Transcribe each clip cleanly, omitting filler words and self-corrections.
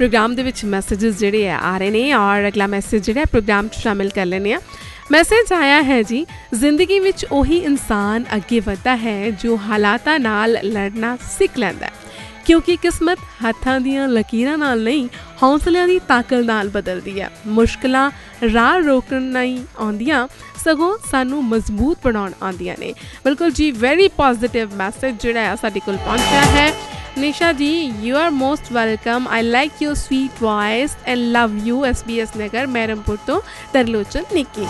Programme दे विच messages जिहड़े आ रहे ने और अगला मैसेज जिहड़ा प्रोग्राम च शामिल कर लेने आ। मैसेज आया है जी, जिंदगी विच ओही इंसान अगे वधदा है जो हालातां नाल लड़ना सीख लैंदा है, क्योंकि किस्मत हत्थां दीयां लकीरां नाल नहीं हौसलिਆਂ ਦੀ ਤਾਕਤ ਨਾਲ ਬਦਲਦੀ ਹੈ। ਮੁਸ਼ਕਿਲਾਂ ਰਾਹ ਰੋਕਣ ਨਹੀਂ ਆਉਂਦੀਆਂ, ਸਗੋਂ ਸਾਨੂੰ ਮਜ਼ਬੂਤ ਬਣਾਉਣ ਆਉਂਦੀਆਂ ਨੇ। ਬਿਲਕੁਲ ਜੀ, ਵੈਰੀ ਪੋਜ਼ਿਟਿਵ ਮੈਸੇਜ ਜਿਹੜਾ ਆ ਸਾਡੇ ਕੋਲ ਪਹੁੰਚਿਆ ਹੈ। ਨਿਸ਼ਾ ਜੀ, you are most welcome. I like your sweet ਵॉइस and love you. SBS ਨਗਰ ਮੈਰਮਪੁਰ ਤੋਂ ਤਰਲੋਚਨ ਨਿੱਕੀ।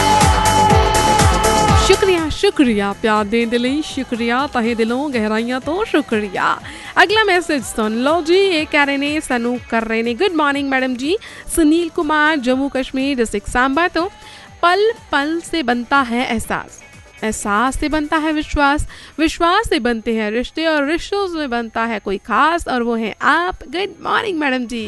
शुक्रिया शुक्रिया प्यार देने के लिए, शुक्रिया तहे दिलों गहराइयां तो शुक्रिया। अगला मैसेज सुन लो जी, ये कह रहे ने सानू कर रहे ने गुड मॉर्निंग मैडम जी। सुनील कुमार, जम्मू कश्मीर डिस्ट्रिक्ट सांबा तो। पल पल से बनता है एहसास, एहसास से बनता है विश्वास, विश्वास से बनते हैं रिश्ते और रिश्तों से बनता है कोई खास, और वो है आप। गुड मॉर्निंग मैडम जी।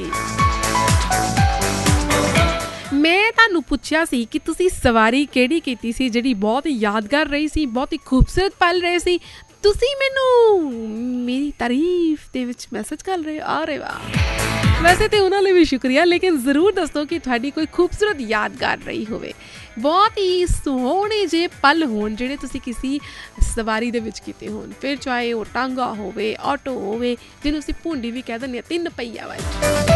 मैं ਤੁਹਾਨੂੰ ਪੁੱਛਿਆ ਸੀ ਕਿ ਤੁਸੀਂ ਸਵਾਰੀ ਕਿਹੜੀ ਕੀਤੀ ਸੀ ਜਿਹੜੀ ਬਹੁਤ ਯਾਦਗਾਰ ਰਹੀ ਸੀ, ਬਹੁਤ ਹੀ ਖੂਬਸੂਰਤ ਪਲ ਰਹੇ ਸੀ। ਤੁਸੀਂ ਮੈਨੂੰ ਮੇਰੀ ਤਾਰੀਫ ਦੇ ਵਿੱਚ ਮੈਸੇਜ ਕਰ ਰਹੇ ਹੋ। ਅਰੇ ਵਾਹ, ਵੈਸੇ ਤੇ ਉਹਨਾਂ ਲਈ ਵੀ ਸ਼ੁਕਰੀਆ, ਲੇਕਿਨ ਜ਼ਰੂਰ ਦੱਸੋ ਕਿ ਤੁਹਾਡੀ ਕੋਈ ਖੂਬਸੂਰਤ ਯਾਦਗਾਰ ਰਹੀ ਹੋਵੇ, ਬਹੁਤ ਹੀ ਸੋਹਣੇ ਜਿਹੇ ਪਲ ਹੋਣ ਜਿਹੜੇ ਤੁਸੀਂ ਕਿਸੇ ਸਵਾਰੀ ਦੇ ਵਿੱਚ ਕੀਤੇ ਹੋਣ। ਫਿਰ ਚਾਹੇ ਉਹ ਟਾਂਗਾ ਹੋਵੇ, ਆਟੋ ਹੋਵੇ, ਜਿਹਨੂੰ ਅਸੀਂ ਭੁੰਡੀ ਵੀ ਕਹਿ ਦਿੰਦੇ ਹਾਂ, 3 ਪਹੀਆ ਵਾਲੀ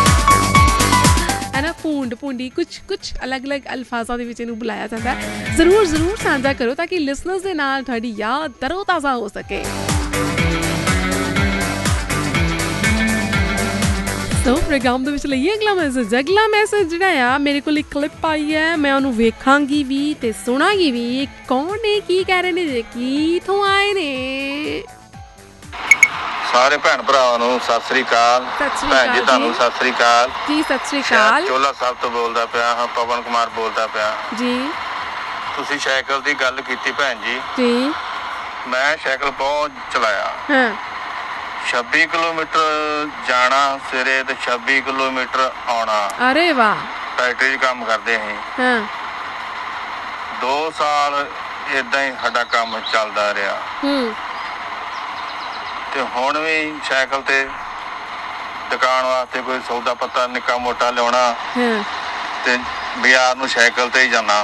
है ना, ਭੂੰਡੀ ਕੁਛ ਅਲੱਗ-ਅਲੱਗ ਅਲਫਾਜ਼ਾਂ ਦੇ ਵਿੱਚ ਇਹਨੂੰ ਬੁਲਾਇਆ ਜਾਂਦਾ ਹੈ। ਜ਼ਰੂਰ ਸਾਂਝਾ ਕਰੋ ਤਾਂ ਕਿ ਲਿਸਨਰਸ ਦੇ ਨਾਲ ਤੁਹਾਡੀ ਯਾਦ ਤਰੋ ਤਾਜ਼ਾ ਹੋ ਸਕੇ। ਸੋ ਪ੍ਰੋਗਰਾਮ ਦੇ ਵਿੱਚ ਲਈਏ ਅਗਲਾ ਮੈਸੇਜ। ਅਗਲਾ ਮੈਸੇਜ ਜਿਹੜਾ ਆ, ਮੇਰੇ ਕੋਲ ਇੱਕ ਕਲਿੱਪ ਆਈ ਹੈ, ਮੈਂ ਉਹਨੂੰ ਵੇਖਾਂਗੀ ਵੀ ਤੇ ਸੁਣਾਂਗੀ ਵੀ। ਕੌਣ ਨੇ, ਕੀ ਕਹਿ ਰਹੇ ਨੇ, ਕਿੱਥੋਂ ਆਏ ਨੇ। ਸਾਰੇ ਭੈਣ ਭਰਾਵਾਂ ਨੂੰ ਸਤਿ ਸ੍ਰੀ ਅਕਾਲ। ਭੈਣ ਜੀ ਤੁਹਾਨੂੰ ਸਤਿ ਸ੍ਰੀ ਅਕਾਲ ਜੀ। ਸਤਿ ਸ੍ਰੀ ਅਕਾਲ। ਚੋਲਾ ਸਾਹਿਬ ਤੋਂ ਬੋਲਦਾ ਪਿਆ ਹਾਂ, ਪਵਨ ਕੁਮਾਰ ਬੋਲਦਾ ਪਿਆ ਜੀ। ਤੁਸੀਂ ਸਾਈਕਲ ਦੀ ਗੱਲ ਕੀਤੀ ਭੈਣ ਜੀ ਜੀ। ਮੈਂ ਸਾਈਕਲ ਬਹੁਤ ਚਲਾਇਆ। ਹਾਂ। 26 ਕਿਲੋਮੀਟਰ ਜਾਣਾ ਸਵੇਰੇ ਤੇ 26 ਕਿਲੋਮੀਟਰ ਆਉਣਾ। ਅਰੇ ਵਾਹ। ਫੈਕਟਰੀ 'ਚ ਕੰਮ ਕਰਦੇ ਸੀ। ਹਾਂ। 2 ਸਾਲ ਏਦਾਂ ਹੀ ਸਾਡਾ ਕੰਮ ਚੱਲਦਾ ਰਿਹਾ। ਤੇ ਹੁਣ ਵੀ ਸਾਈਕਲ ਤੇ ਦੁਕਾਨ ਵਾਸਤੇ ਕੋਈ ਸੌਦਾ ਪੱਤਾ ਨਿੱਕਾ ਮੋਟਾ ਲਿਆਉਣਾ ਤੇ ਬਾਜ਼ਾਰ ਨੂੰ ਸਾਈਕਲ ਤੇ ਹੀ ਜਾਣਾ।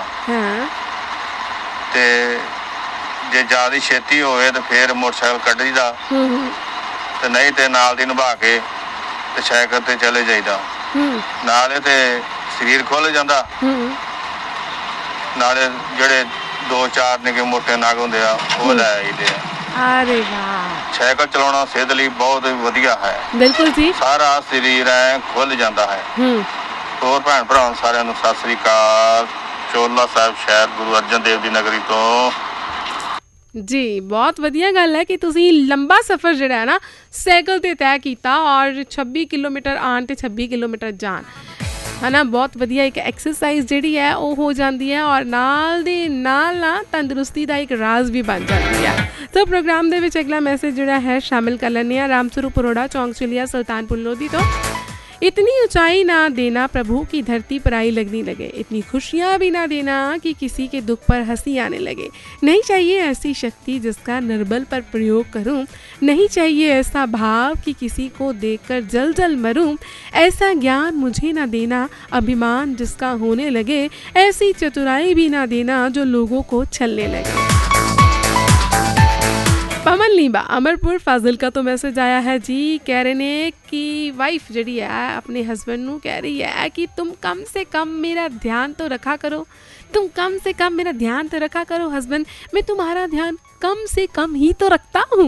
ਤੇ ਜੇ ਜ਼ਿਆਦਾ ਛੇਤੀ ਹੋਵੇ ਤੇ ਫਿਰ ਮੋਟਰਸਾਈਕਲ ਕੱਢ ਲਈਦਾ, ਤੇ ਨਹੀਂ ਤੇ ਨਾਲ ਦੀ ਨਿਭਾ ਕੇ ਤੇ ਸਾਈਕਲ ਤੇ ਚਲੇ ਜਾਈਦਾ। ਨਾਲੇ ਤੇ ਸਰੀਰ ਖੁੱਲ ਜਾਂਦਾ, ਨਾਲੇ ਜਿਹੜੇ 2-4 ਨਿੱਕੇ ਮੋਟੇ ਨਗ ਹੁੰਦੇ ਆ ਉਹ ਲੈ ਆਈਦੇ ਆ। ਅਰੇ ਵਾਹ, ਸਾਈਕਲ ਚਲਾਉਣਾ ਸਿਹਤ ਲਈ ਬਹੁਤ ਵਧੀਆ ਹੈ। ਬਿਲਕੁਲ ਜੀ, ਸਾਰਾ ਸਰੀਰ ਐ ਖੁੱਲ ਜਾਂਦਾ ਹੈ। ਹੋਰ ਭੈਣ ਭਰਾਵਾਂ ਸਾਰਿਆਂ ਨੂੰ ਸਤਿ ਸ੍ਰੀ ਅਕਾਲ। ਚੋਲਾ ਸਾਹਿਬ ਸ਼ਹਿਰ ਗੁਰੂ ਅਰਜਨ ਦੇਵ ਦੀ ਨਗਰੀ ਤੋਂ ਜੀ। ਬਹੁਤ ਵਧੀਆ ਗੱਲ ਹੈ ਕਿ ਤੁਸੀਂ ਲੰਬਾ ਸਫ਼ਰ ਜਿਹੜਾ ਹੈ ਨਾ ਸਾਈਕਲ ਤੇ ਤੈਅ ਕੀਤਾ, ਔਰ 26 ਕਿਲੋਮੀਟਰ ਆਉਣ ਤੇ 26 ਕਿਲੋਮੀਟਰ ਜਾਣ, ਹੈ ਨਾ। ਬਹੁਤ ਵਧੀਆ ਇੱਕ ਐਕਸਰਸਾਈਜ਼ ਜਿਹੜੀ ਹੈ ਉਹ ਹੋ ਜਾਂਦੀ ਹੈ, ਔਰ ਨਾਲ ਦੇ ਨਾਲ ਨਾ ਤੰਦਰੁਸਤੀ ਦਾ ਇੱਕ ਰਾਜ਼ ਵੀ ਬਣ ਜਾਂਦੀ ਹੈ। ਤਾਂ ਪ੍ਰੋਗਰਾਮ ਦੇ ਵਿੱਚ ਅਗਲਾ ਮੈਸੇਜ ਜਿਹੜਾ ਹੈ ਸ਼ਾਮਿਲ ਕਰ ਲੈਂਦੇ ਹਾਂ। राम स्वरूप अरोड़ा, चौंक चुलिया, सुल्तानपुर लोधी तो। इतनी ऊंचाई ना देना प्रभु की धरती पर आई लगने लगे, इतनी खुशियाँ भी ना देना कि किसी के दुख पर हंसी आने लगे। नहीं चाहिए ऐसी शक्ति जिसका निर्बल पर प्रयोग करूं, नहीं चाहिए ऐसा भाव कि किसी को देखकर जल जल मरूं। ऐसा ज्ञान मुझे ना देना अभिमान जिसका होने लगे, ऐसी चतुराई भी ना देना जो लोगों को छलने लगे। पवन लीबा, अमरपुर फाजिलका तो मैसेज आया है जी। कह रहे ने कि वाइफ जड़ी है अपने हस्बैंड नू कह रही है कि तुम कम से कम मेरा ध्यान तो रखा करो, तुम कम से कम मेरा ध्यान तो रखा करो हस्बैंड, मैं तुम्हारा ध्यान कम से कम ही तो रखता हूँ।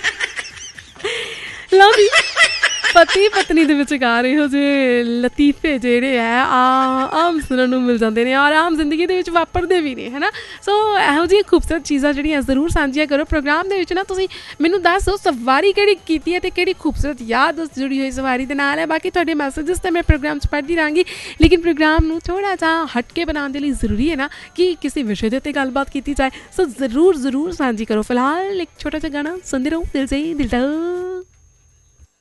लो जी, ਪਤੀ ਪਤਨੀ ਦੇ ਵਿਚਕਾਰ ਇਹੋ ਜਿਹੇ ਲਤੀਫੇ ਜਿਹੜੇ ਹੈ ਆਮ ਸੁਣਨ ਨੂੰ ਮਿਲ ਜਾਂਦੇ ਨੇ, ਔਰ ਆਮ ਜ਼ਿੰਦਗੀ ਦੇ ਵਿੱਚ ਵਾਪਰਦੇ ਵੀ ਨੇ, ਹੈ ਨਾ। ਸੋ ਇਹੋ ਜਿਹੀਆਂ ਖੂਬਸੂਰਤ ਚੀਜ਼ਾਂ ਜਿਹੜੀਆਂ ਜ਼ਰੂਰ ਸਾਂਝੀਆਂ ਕਰੋ ਪ੍ਰੋਗਰਾਮ ਦੇ ਵਿੱਚ ਨਾ। ਤੁਸੀਂ ਮੈਨੂੰ ਦੱਸ ਦਿਓ ਸਵਾਰੀ ਕਿਹੜੀ ਕੀਤੀ ਹੈ ਅਤੇ ਕਿਹੜੀ ਖੂਬਸੂਰਤ ਯਾਦ ਉਸ ਜੁੜੀ ਹੋਈ ਸਵਾਰੀ ਦੇ ਨਾਲ ਹੈ। ਬਾਕੀ ਤੁਹਾਡੇ ਮੈਸੇਜਿਸ ਤਾਂ ਮੈਂ ਪ੍ਰੋਗਰਾਮ 'ਚ ਪੜ੍ਹਦੀ ਰਹਾਂਗੀ, ਲੇਕਿਨ ਪ੍ਰੋਗਰਾਮ ਨੂੰ ਥੋੜ੍ਹਾ ਜਿਹਾ ਹਟ ਕੇ ਬਣਾਉਣ ਦੇ ਲਈ ਜ਼ਰੂਰੀ ਹੈ ਨਾ ਕਿ ਕਿਸੇ ਵਿਸ਼ੇ ਦੇ ਉੱਤੇ ਗੱਲਬਾਤ ਕੀਤੀ ਜਾਏ। ਸੋ ਜ਼ਰੂਰ ਸਾਂਝੀ ਕਰੋ। ਫਿਲਹਾਲ ਇੱਕ ਛੋਟਾ ਜਿਹਾ ਗਾਣਾ ਸੁਣਦੇ ਰਹੋ, ਦਿਲ ਸੇ ਦਿਲ ਤੱਕ।